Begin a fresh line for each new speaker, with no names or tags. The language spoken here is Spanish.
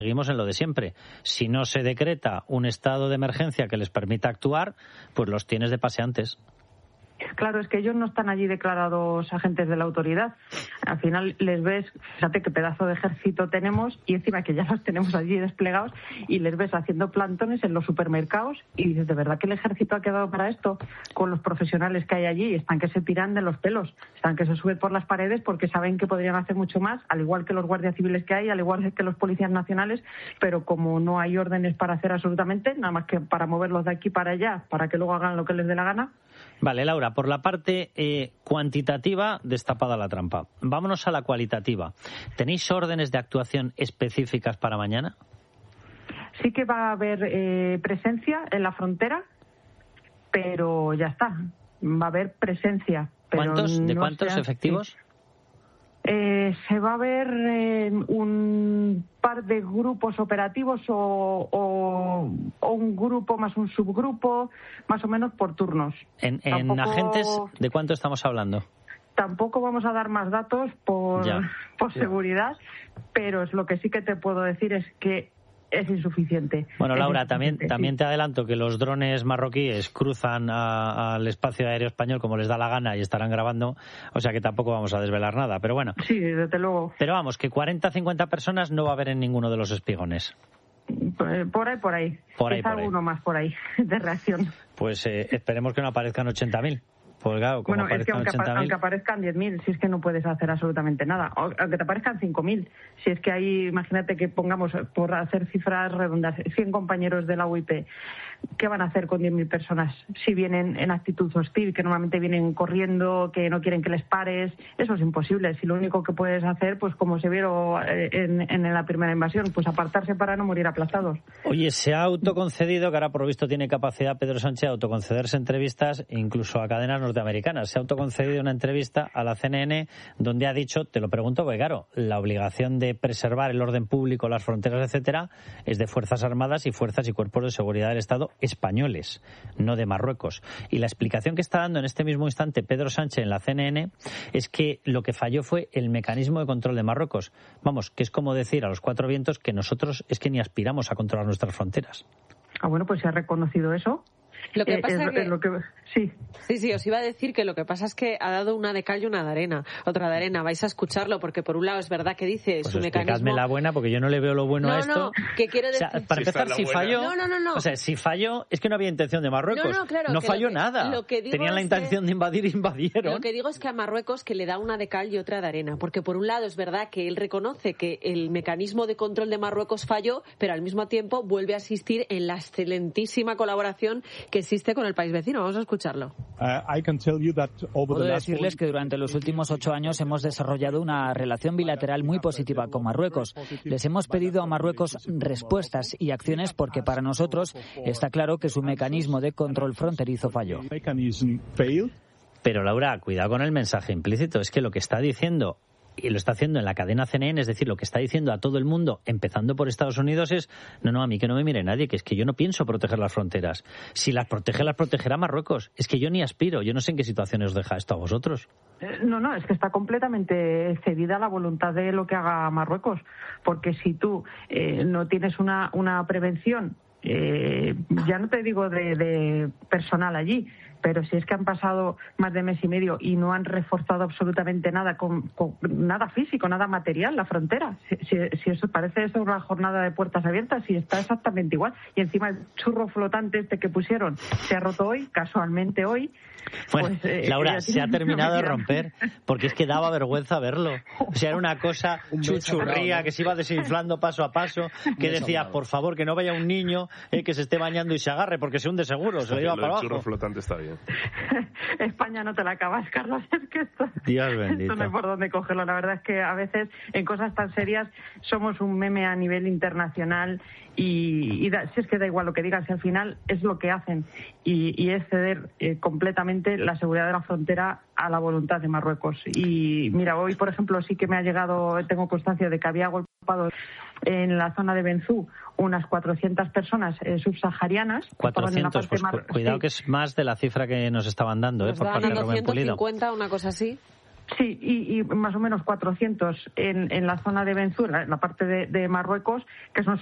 Seguimos en lo de siempre. Si no se decreta un estado de emergencia que les permita actuar, pues los tienes de paseantes.
Claro, es que ellos no están allí declarados agentes de la autoridad. Al final les ves, fíjate qué pedazo de ejército tenemos, y encima que ya los tenemos allí desplegados, y les ves haciendo plantones en los supermercados, y dices, ¿de verdad que el ejército ha quedado para esto? Con los profesionales que hay allí, están que se tiran de los pelos, están que se suben por las paredes porque saben que podrían hacer mucho más, al igual que los guardias civiles que hay, al igual que los policías nacionales, pero como no hay órdenes para hacer absolutamente, nada más que para moverlos de aquí para allá, para que luego hagan lo que les dé la gana.
Vale, Laura, por la parte cuantitativa, destapada la trampa. Vámonos a la cualitativa. ¿Tenéis órdenes de actuación específicas para mañana?
Sí que va a haber presencia en la frontera, pero ya está. Va a haber presencia. Pero
¿De cuántos efectivos?
Se va a ver un par de grupos operativos o un grupo más un subgrupo, más o menos por turnos.
¿En agentes de cuánto estamos hablando?
Tampoco vamos a dar más datos por seguridad, pero es lo que sí que te puedo decir es que es insuficiente.
Bueno, Laura, también te adelanto que los drones marroquíes cruzan al espacio aéreo español como les da la gana y estarán grabando, o sea que tampoco vamos a desvelar nada, pero bueno.
Sí, desde luego.
Pero vamos, que 40-50 personas no va a haber en ninguno de los espigones.
Por ahí. Quizá alguno más por ahí, de reacción.
Pues esperemos que no aparezcan 80.000. Pues claro, como
bueno, es que aunque aparezcan 10.000, si es que no puedes hacer absolutamente nada. Aunque te aparezcan 5.000, si es que ahí, imagínate que pongamos, por hacer cifras redondas, 100 compañeros de la UIP, ¿qué van a hacer con 10.000 personas si vienen en actitud hostil, que normalmente vienen corriendo, que no quieren que les pares? Eso es imposible. Si lo único que puedes hacer, pues como se vieron en la primera invasión, pues apartarse para no morir aplastados.
Oye, se ha autoconcedido, que ahora por lo visto tiene capacidad Pedro Sánchez de autoconcederse entrevistas, incluso a cadenas norteamericanas. Se ha autoconcedido una entrevista a la CNN donde ha dicho, te lo pregunto porque claro, la obligación de preservar el orden público, las fronteras, etcétera, es de Fuerzas Armadas y fuerzas y cuerpos de seguridad del Estado españoles, no de Marruecos. Y la explicación que está dando en este mismo instante Pedro Sánchez en la CNN es que lo que falló fue el mecanismo de control de Marruecos. Vamos, que es como decir a los cuatro vientos que nosotros es que ni aspiramos a controlar nuestras fronteras.
Bueno, pues se ha reconocido eso.
Lo que pasa Sí, os iba a decir que lo que pasa es que ha dado una de cal y una de arena. Otra de arena, vais a escucharlo, porque por un lado es verdad que dice
pues
su mecanismo...
Explicadme la buena, porque yo no le veo lo bueno a esto.
No, que quiero decir...
O sea, para empezar, si falló...
No.
O sea, si falló, es que no había intención de Marruecos.
Claro,
no falló nada. Tenían la intención de invadir y invadieron.
Lo que digo es que a Marruecos que le da una de cal y otra de arena, porque por un lado es verdad que él reconoce que el mecanismo de control de Marruecos falló, pero al mismo tiempo vuelve a asistir en la excelentísima colaboración que existe con el país vecino. Vamos a escucharlo.
Puedo decirles que durante los últimos 8 años hemos desarrollado una relación bilateral muy positiva con Marruecos. Les hemos pedido a Marruecos respuestas y acciones porque para nosotros está claro que su mecanismo de control fronterizo falló.
Pero Laura, cuidado con el mensaje implícito. Es que lo que está diciendo, y lo está haciendo en la cadena CNN, es decir, lo que está diciendo a todo el mundo, empezando por Estados Unidos, es no, a mí que no me mire nadie, que es que yo no pienso proteger las fronteras. Si las protege, las protegerá Marruecos. Es que yo ni aspiro, yo no sé en qué situaciones os deja esto a vosotros.
No, es que está completamente cedida la voluntad de lo que haga Marruecos, porque si tú no tienes una prevención, ya no te digo de personal allí, pero si es que han pasado más de mes y medio y no han reforzado absolutamente nada con nada físico, nada material, la frontera. Si eso parece eso una jornada de puertas abiertas, y está exactamente igual. Y encima el churro flotante este que pusieron se ha roto hoy, casualmente hoy.
Bueno,
pues,
Laura, se ha terminado de romper, porque es que daba vergüenza verlo. O sea, era una cosa chuchurría que se iba desinflando paso a paso, que decía, por favor, que no vaya un niño que se esté bañando y se agarre, porque se hunde seguro, se lo lleva para abajo.
El churro flotante está bien.
España no te la acabas, Carlos, es que
Dios bendito.
Esto no hay por dónde cogerlo. La verdad es que a veces en cosas tan serias somos un meme a nivel internacional y si es que da igual lo que digan, si al final es lo que hacen y es ceder completamente la seguridad de la frontera a la voluntad de Marruecos. Y mira, hoy por ejemplo sí que me ha llegado, tengo constancia de que había golpeado en la zona de Benzú unas 400 personas subsaharianas.
400, pues cuidado, sí, que es más de la cifra que nos estaban dando, por parte de Rubén Pulido.
250, una cosa así.
Sí, y más o menos 400 en la zona de Benzura, en la parte de Marruecos, que son